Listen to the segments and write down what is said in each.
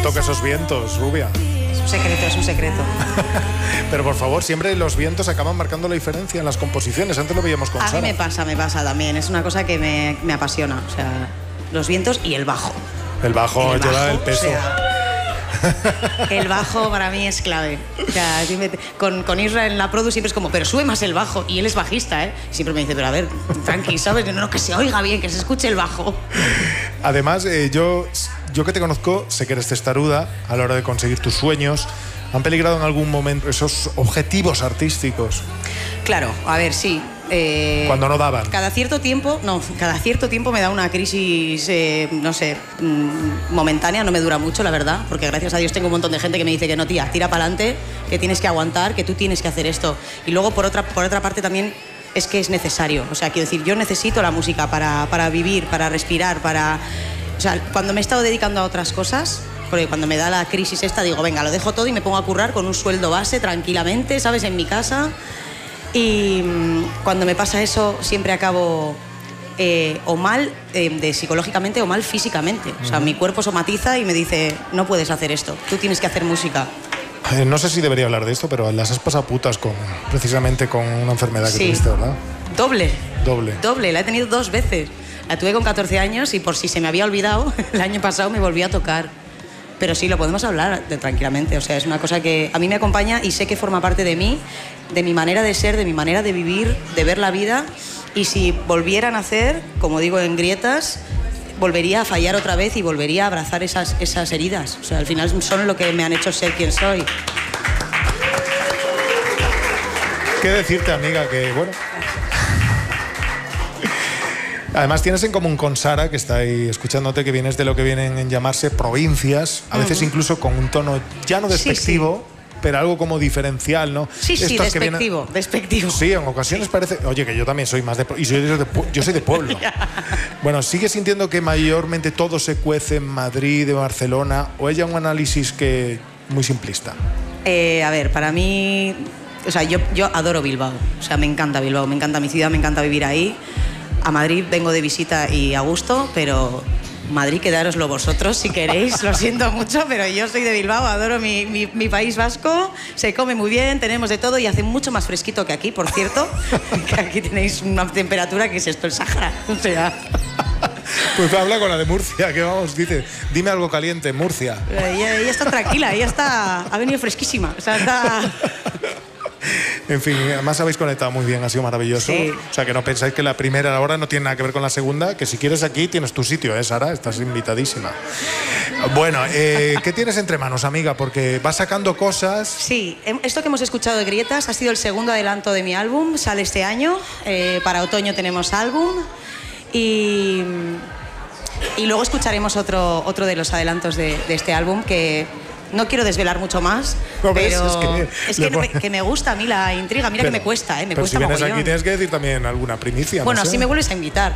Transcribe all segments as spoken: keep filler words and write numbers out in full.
un toque esos vientos, Rubia. Es un secreto, es un secreto. Pero por favor, siempre los vientos acaban marcando la diferencia en las composiciones. Antes lo veíamos con A Sara. mí me pasa, me pasa también. Es una cosa que me, me apasiona. O sea, los vientos y el bajo. El bajo el lleva bajo, el peso. O sea, el bajo para mí es clave. O sea, con, con Israel en la produ siempre es como, pero sube más el bajo. Y él es bajista, ¿eh? Siempre me dice, pero a ver, tranqui, ¿sabes? No, no, que se oiga bien, que se escuche el bajo. Además, eh, yo, yo que te conozco, sé que eres testaruda a la hora de conseguir tus sueños. ¿Han peligrado en algún momento esos objetivos artísticos? Claro, a ver, sí. Eh, Cuando no daban. Cada cierto tiempo, no, cada cierto tiempo me da una crisis, eh, no sé, mmm, momentánea, no me dura mucho, la verdad, porque gracias a Dios tengo un montón de gente que me dice que no, tía, tira para adelante, que tienes que aguantar, que tú tienes que hacer esto. Y luego, por otra, por otra parte, también es que es necesario. O sea, quiero decir, yo necesito la música para, para vivir, para respirar, para... O sea, cuando me he estado dedicando a otras cosas... Porque cuando me da la crisis esta, digo, venga, lo dejo todo y me pongo a currar con un sueldo base, tranquilamente, ¿sabes? En mi casa. Y mmm, cuando me pasa eso, siempre acabo eh, o mal eh, de psicológicamente o mal físicamente. O sea, uh-huh. Mi cuerpo somatiza y me dice, no puedes hacer esto, tú tienes que hacer música. Eh, no sé si debería hablar de esto, pero las has pasado putas con, precisamente con una enfermedad que sí. tuviste, ¿verdad? Doble. Doble. Doble, la he tenido dos veces. La tuve con catorce años y por si se me había olvidado, el año pasado me volví a tocar. Pero sí, lo podemos hablar de, tranquilamente. O sea, es una cosa que a mí me acompaña y sé que forma parte de mí, de mi manera de ser, de mi manera de vivir, de ver la vida. Y si volvieran a hacer, como digo, en grietas, volvería a fallar otra vez y volvería a abrazar esas, esas heridas. O sea, al final son lo que me han hecho ser quien soy. ¿Qué decirte, amiga? Que, bueno... Además tienes en común con Sara, que está ahí escuchándote, que vienes de lo que vienen en llamarse provincias, a veces uh-huh. incluso con un tono ya no despectivo, sí, sí. pero algo como diferencial, ¿no? Sí, sí, Estas despectivo, vienen... despectivo. Sí, en ocasiones sí. parece... Oye, que yo también soy más de... Y soy de... yo soy de pueblo. Bueno, ¿sigues sintiendo que mayormente todo se cuece en Madrid, en Barcelona, o ella un análisis que muy simplista? Eh, a ver, para mí... O sea, yo, yo adoro Bilbao. O sea, me encanta Bilbao, me encanta mi ciudad, me encanta vivir ahí. A Madrid vengo de visita y a gusto, pero Madrid quedároslo vosotros si queréis, lo siento mucho, pero yo soy de Bilbao, adoro mi, mi, mi país vasco, se come muy bien, tenemos de todo y hace mucho más fresquito que aquí, por cierto, que aquí tenéis una temperatura que es esto, el Sáhara, o sea... Pues habla con la de Murcia, que vamos, dice, dime algo caliente, Murcia. Ella, ella está tranquila, ella está, ha venido fresquísima, o sea, está... En fin, además habéis conectado muy bien, ha sido maravilloso. Sí. O sea, que no pensáis que la primera hora no tiene nada que ver con la segunda, que si quieres aquí tienes tu sitio, ¿eh, Sara? Estás invitadísima. Bueno, eh, ¿qué tienes entre manos, amiga? Porque vas sacando cosas... Sí, esto que hemos escuchado de Grietas ha sido el segundo adelanto de mi álbum, sale este año, eh, para otoño tenemos álbum y... Y luego escucharemos otro, otro de los adelantos de, de este álbum que... No quiero desvelar mucho más, no, pero es que, es que, me, que me gusta a mí la intriga. Mira pero, que me cuesta, ¿eh? Me pero cuesta si vienes mogollón. Aquí tienes que decir también alguna primicia. Bueno, no sé. así me vuelves a invitar.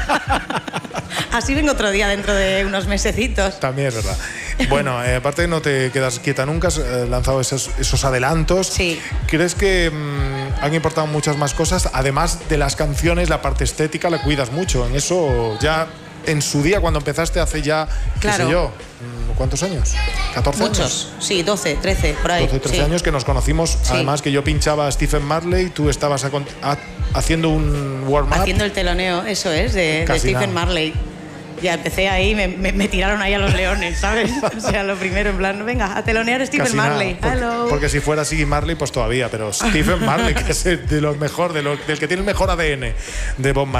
Así vengo otro día dentro de unos mesecitos. También es verdad. Bueno, eh, aparte no te quedas quieta nunca, has eh, lanzado esos, esos adelantos. Sí. ¿Crees que mmm, han importado muchas más cosas? Además de las canciones, la parte estética la cuidas mucho. En eso ya... En su día, cuando empezaste hace ya, claro. qué sé yo, ¿cuántos años? ¿catorce Muchos, años? sí, doce, trece, por ahí. doce, trece sí. años que nos conocimos, sí. Además que yo pinchaba a Stephen Marley, tú estabas a, a, haciendo un warm-up. Haciendo el teloneo, eso es, de, de Stephen nada. Marley. Ya empecé ahí, me, me, me tiraron ahí a los leones, ¿sabes? O sea, lo primero, en plan, venga, a telonear a Stephen Casi Marley. Nada, porque, Hello. porque si fuera Siggy Marley, pues todavía, pero Stephen Marley, que es el de los mejor, de los, del que tiene el mejor A D N de Bob Marley.